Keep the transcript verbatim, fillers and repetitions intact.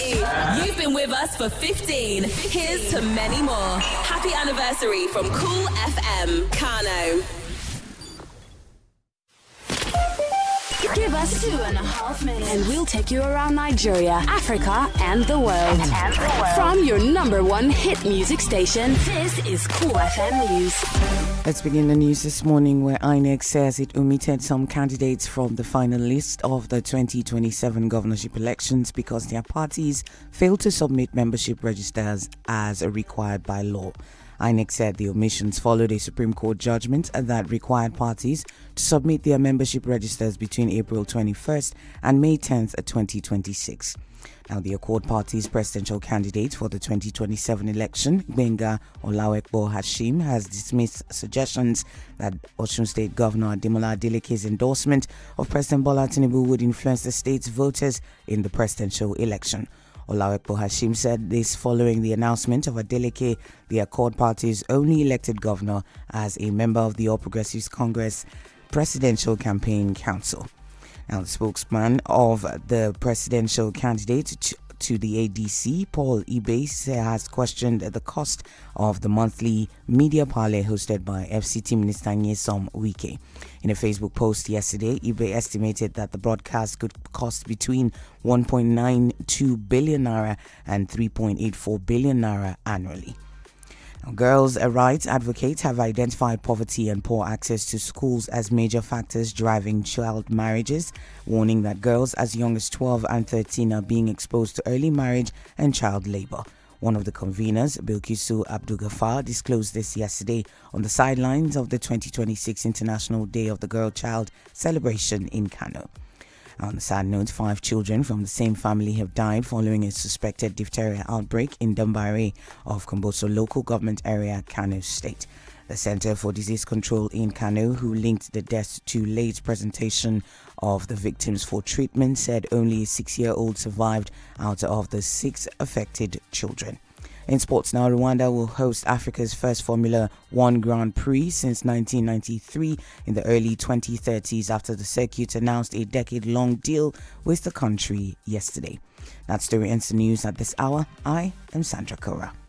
twenty. You've been with us for fifteen. Here's to many more. Happy anniversary from Cool F M, Kano. Give us two and a half minutes and we'll take you around Nigeria, Africa, and the world. And the world. From your number one hit music station, this is Cool F M News. Let's begin the news this morning where I N E C says it omitted some candidates from the final list of the twenty twenty-seven governorship elections because their parties failed to submit membership registers as required by law. I N E C said the omissions followed a Supreme Court judgment that required parties to submit their membership registers between April twenty-first and May tenth, twenty twenty-six. Now, the Accord Party's presidential candidate for the twenty twenty-seven election, Gbenga Olawekbo Hashim, has dismissed suggestions that Osun State Governor Ademola Adeleke's endorsement of President Bola Tinubu would influence the state's voters in the presidential election. Olawekbo Hashim said this following the announcement of Adeleke, the Accord Party's only elected governor, as a member of the All Progressives Congress Presidential Campaign Council. Now, the spokesman of the presidential candidate to, to the A D C, Paul Ibe, has questioned the cost of the monthly media parley hosted by F C T Minister Nyesom Wike. In a Facebook post yesterday, Ibe estimated that the broadcast could cost between one point nine two billion naira and three point eight four billion naira annually. Now, girls' rights advocates have identified poverty and poor access to schools as major factors driving child marriages, warning that girls as young as twelve and thirteen are being exposed to early marriage and child labor. One of the conveners, Bilkisu Abdul-Ghaffar, disclosed this yesterday on the sidelines of the twenty twenty-six International Day of the Girl Child celebration in Kano. On a sad note, five children from the same family have died following a suspected diphtheria outbreak in Dambare of Komboso local government area, Kano State. The Center for Disease Control in Kano, who linked the deaths to late presentation of the victims for treatment, said only a six-year-old survived out of the six affected children. In sports now, Rwanda will host Africa's first Formula One Grand Prix since nineteen ninety-three in the early twenty thirties after the circuit announced a decade-long deal with the country yesterday. That story ends the news at this hour. I am Sandra Kora.